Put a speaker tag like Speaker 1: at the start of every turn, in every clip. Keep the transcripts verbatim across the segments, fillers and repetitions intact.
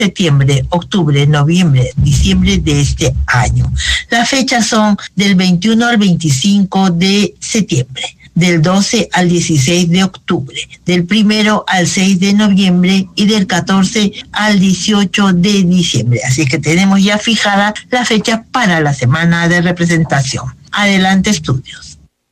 Speaker 1: septiembre, octubre, noviembre, diciembre de este año. Las fechas son del veintiuno al veinticinco de septiembre, del doce al dieciséis de octubre, del primero al seis de noviembre y del catorce al dieciocho de diciembre. Así que tenemos ya fijada la fecha para la semana de representación. Adelante, estudios.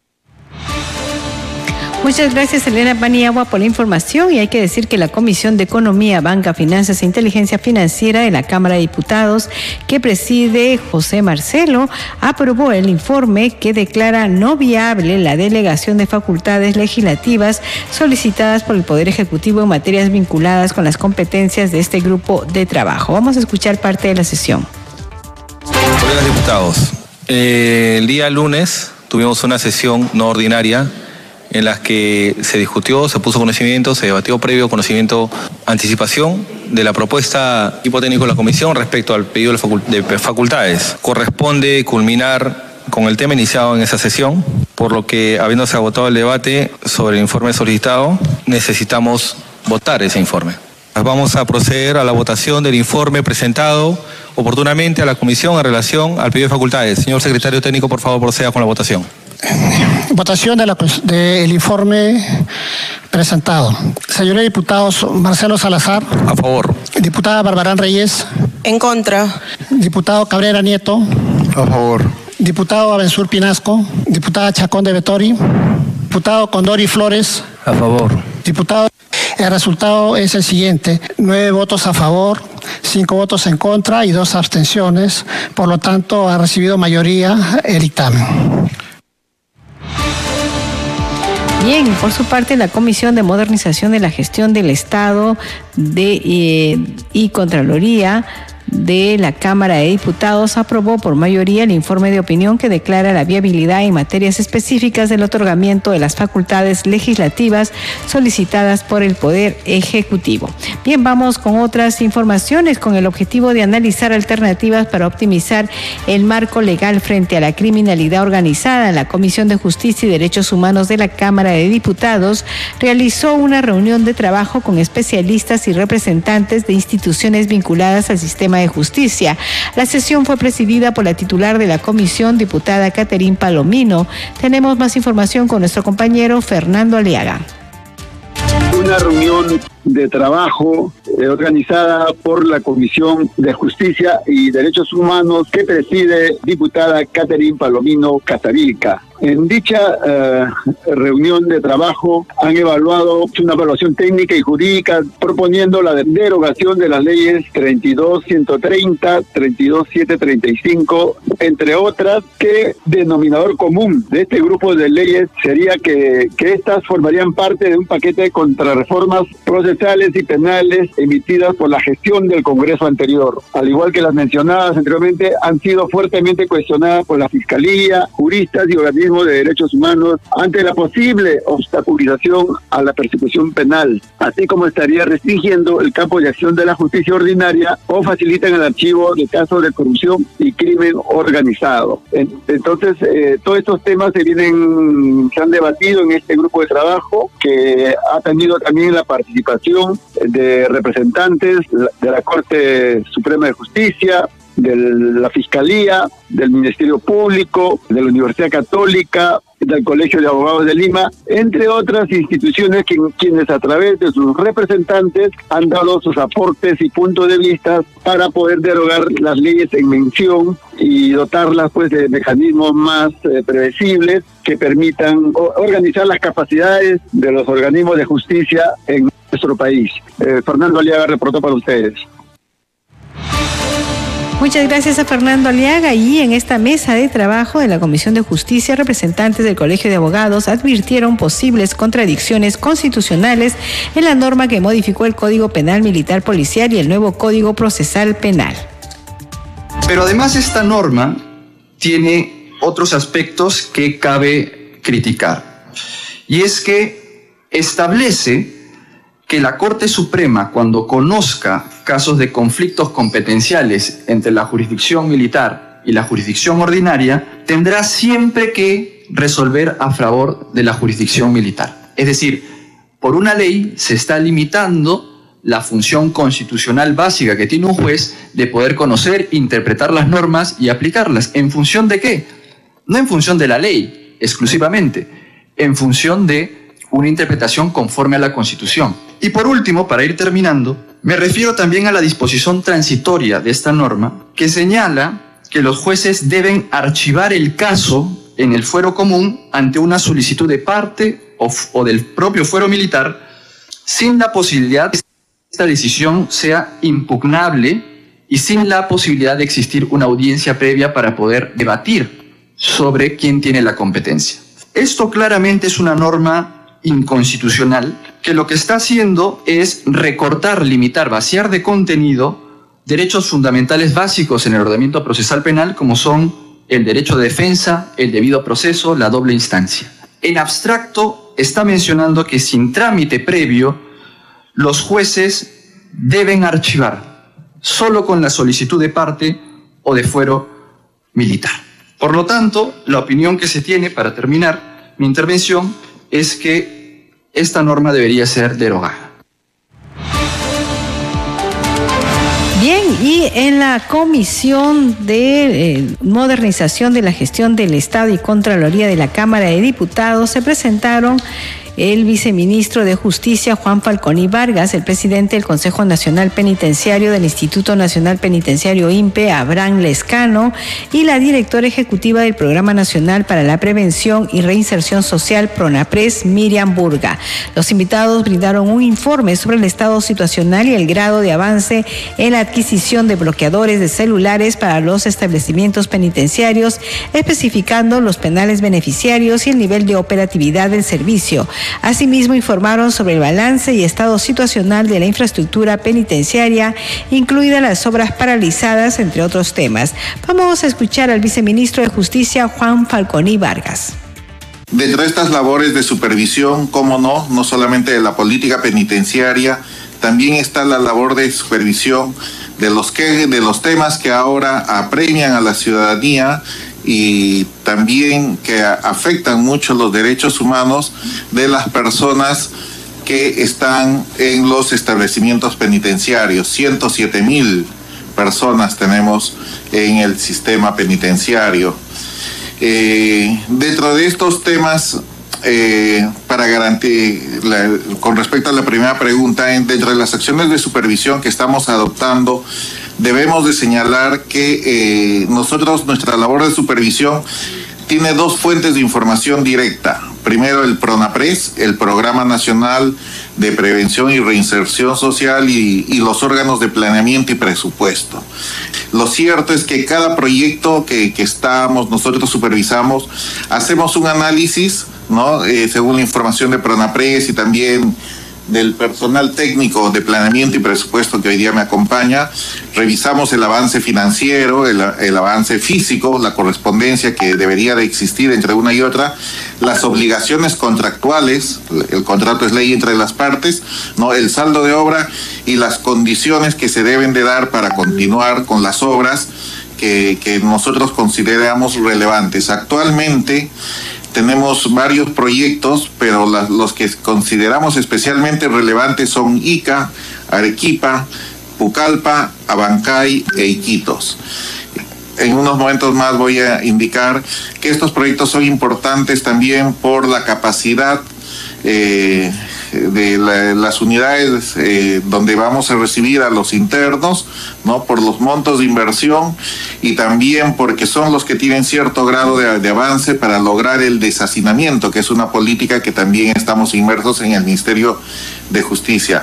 Speaker 2: Muchas gracias, Elena Paniagua, por la información. Y hay que decir que la Comisión de Economía, Banca, Finanzas e Inteligencia Financiera de la Cámara de Diputados, que preside José Marcelo, aprobó el informe que declara no viable la delegación de facultades legislativas solicitadas por el Poder Ejecutivo en materias vinculadas con las competencias de este grupo de trabajo. Vamos a escuchar parte de la sesión.
Speaker 3: Colegas diputados, eh, el día lunes tuvimos una sesión no ordinaria en las que se discutió, se puso conocimiento, se debatió previo conocimiento, anticipación de la propuesta equipo técnico de la comisión respecto al pedido de facultades. Corresponde culminar con el tema iniciado en esa sesión, por lo que, habiéndose agotado el debate sobre el informe solicitado, necesitamos votar ese informe. Vamos a proceder a la votación del informe presentado oportunamente a la comisión en relación al pedido de facultades. Señor secretario técnico, por favor, proceda con la votación.
Speaker 4: Votación del de informe presentado. Señores diputados, Marcelo Salazar.
Speaker 3: A favor.
Speaker 4: Diputada Barbarán Reyes.
Speaker 5: En contra.
Speaker 4: Diputado Cabrera Nieto.
Speaker 6: A favor.
Speaker 4: Diputado Abensur Pinasco. Diputada Chacón de Vettori. Diputado Condori Flores.
Speaker 6: A favor.
Speaker 4: Diputado. El resultado es el siguiente: nueve votos a favor, cinco votos en contra y dos abstenciones. Por lo tanto, ha recibido mayoría el dictamen.
Speaker 2: Bien, por su parte, la Comisión de Modernización de la Gestión del Estado de, eh, y Contraloría de la Cámara de Diputados aprobó por mayoría el informe de opinión que declara la viabilidad en materias específicas del otorgamiento de las facultades legislativas solicitadas por el Poder Ejecutivo. Bien, vamos con otras informaciones con el objetivo de analizar alternativas para optimizar el marco legal frente a la criminalidad organizada. La Comisión de Justicia y Derechos Humanos de la Cámara de Diputados realizó una reunión de trabajo con especialistas y representantes de instituciones vinculadas al sistema de justicia. La sesión fue presidida por la titular de la comisión, diputada Caterín Palomino. Tenemos más información con nuestro compañero Fernando Aliaga.
Speaker 7: Una reunión de trabajo eh, organizada por la Comisión de Justicia y Derechos Humanos que preside diputada Caterín Palomino Casavilca. En dicha eh, reunión de trabajo han evaluado una evaluación técnica y jurídica proponiendo la derogación de las leyes treinta y dos ciento treinta, treinta y dos mil setecientos treinta y cinco, entre otras, que denominador común de este grupo de leyes sería que, que estas formarían parte de un paquete de contrarreformas procesales y penales emitidas por la gestión del Congreso anterior. Al igual que las mencionadas anteriormente, han sido fuertemente cuestionadas por la Fiscalía, juristas y organismos de derechos humanos ante la posible obstaculización a la persecución penal, así como estaría restringiendo el campo de acción de la justicia ordinaria o facilitan el archivo de casos de corrupción y crimen organizado. Entonces, eh, todos estos temas se vienen, se han debatido en este grupo de trabajo, que ha tenido también la participación de representantes de la Corte Suprema de Justicia, de la Fiscalía, del Ministerio Público, de la Universidad Católica, del Colegio de Abogados de Lima, entre otras instituciones que, quienes a través de sus representantes han dado sus aportes y puntos de vista para poder derogar las leyes en mención y dotarlas pues de mecanismos más eh, previsibles que permitan o, organizar las capacidades de los organismos de justicia en nuestro país. Eh, Fernando Aliaga reportó para ustedes.
Speaker 2: Muchas gracias a Fernando Aliaga. Y en esta mesa de trabajo de la Comisión de Justicia, representantes del Colegio de Abogados advirtieron posibles contradicciones constitucionales en la norma que modificó el Código Penal Militar Policial y el nuevo Código Procesal Penal.
Speaker 8: Pero además esta norma tiene otros aspectos que cabe criticar. Y es que establece que la Corte Suprema, cuando conozca casos de conflictos competenciales entre la jurisdicción militar y la jurisdicción ordinaria, tendrá siempre que resolver a favor de la jurisdicción militar. Es decir, por una ley se está limitando la función constitucional básica que tiene un juez de poder conocer, interpretar las normas y aplicarlas. ¿En función de qué? No en función de la ley exclusivamente, en función de una interpretación conforme a la Constitución. Y por último, para ir terminando, me refiero también a la disposición transitoria de esta norma que señala que los jueces deben archivar el caso en el fuero común ante una solicitud de parte o, o del propio fuero militar, sin la posibilidad de que esta decisión sea impugnable y sin la posibilidad de existir una audiencia previa para poder debatir sobre quién tiene la competencia. Esto claramente es una norma inconstitucional que lo que está haciendo es recortar, limitar, vaciar de contenido derechos fundamentales básicos en el ordenamiento procesal penal, como son el derecho de defensa, el debido proceso, la doble instancia. En abstracto está mencionando que sin trámite previo los jueces deben archivar solo con la solicitud de parte o de fuero militar. Por lo tanto, la opinión que se tiene, para terminar mi intervención, es que esta norma debería ser derogada.
Speaker 2: Bien, y en la Comisión de eh, Modernización de la Gestión del Estado y Contraloría de la Cámara de Diputados se presentaron el viceministro de Justicia, Juan Falconi Vargas, el presidente del Consejo Nacional Penitenciario del Instituto Nacional Penitenciario I N P E, Abraham Lescano, y la directora ejecutiva del Programa Nacional para la Prevención y Reinserción Social, PRONAPRES, Miriam Burga. Los invitados brindaron un informe sobre el estado situacional y el grado de avance en la adquisición de bloqueadores de celulares para los establecimientos penitenciarios, especificando los penales beneficiarios y el nivel de operatividad del servicio. Asimismo, informaron sobre el balance y estado situacional de la infraestructura penitenciaria, incluidas las obras paralizadas, entre otros temas. Vamos a escuchar al viceministro de Justicia, Juan Falconi Vargas.
Speaker 5: Dentro de estas labores de supervisión, cómo no, no solamente de la política penitenciaria, también está la labor de supervisión de los, que, de los temas que ahora apremian a la ciudadanía y también que afectan mucho los derechos humanos de las personas que están en los establecimientos penitenciarios. ciento siete mil personas tenemos en el sistema penitenciario. Eh, dentro de estos temas, eh, para garantizar, la, con respecto a la primera pregunta, en, dentro de las acciones de supervisión que estamos adoptando, debemos de señalar que eh, nosotros, nuestra labor de supervisión tiene dos fuentes de información directa. Primero, el PRONAPRES, el Programa Nacional de Prevención y Reinserción Social, y, y los órganos de planeamiento y presupuesto. Lo cierto es que cada proyecto que, que estamos, nosotros supervisamos, hacemos un análisis, ¿no? Eh, según la información de PRONAPRES y también del personal técnico de planeamiento y presupuesto que hoy día me acompaña, revisamos el avance financiero, el, el avance físico, la correspondencia que debería de existir entre una y otra, las obligaciones contractuales, el contrato es ley entre las partes, ¿no? El saldo de obra y las condiciones que se deben de dar para continuar con las obras que, que nosotros consideramos relevantes. Actualmente tenemos varios proyectos, pero la, los que consideramos especialmente relevantes son Ica, Arequipa, Pucallpa, Abancay e Iquitos. En unos momentos más voy a indicar que estos proyectos son importantes también por la capacidad eh, de la, las unidades eh, donde vamos a recibir a los internos, ¿no? Por los montos de inversión y también porque son los que tienen cierto grado de, de avance para lograr el deshacinamiento, que es una política que también estamos inmersos en el Ministerio de Justicia.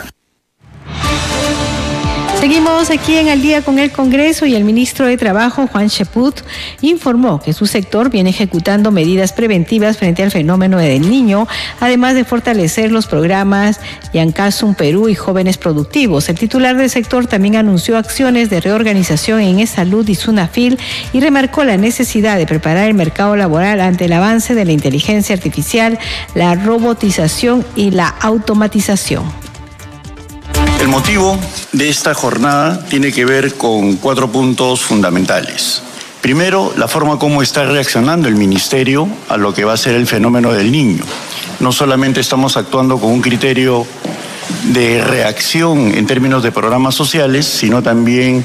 Speaker 2: Seguimos aquí en Al Día con el Congreso y el ministro de Trabajo, Juan Cheput, informó que su sector viene ejecutando medidas preventivas frente al fenómeno del Niño, además de fortalecer los programas Yancasum Perú y Jóvenes Productivos. El titular del sector también anunció acciones de reorganización en E-Salud y SUNAFIL y remarcó la necesidad de preparar el mercado laboral ante el avance de la inteligencia artificial, la robotización y la automatización.
Speaker 6: El motivo de esta jornada tiene que ver con cuatro puntos fundamentales. Primero, la forma como está reaccionando el Ministerio a lo que va a ser el fenómeno del Niño. No solamente estamos actuando con un criterio de reacción en términos de programas sociales, sino también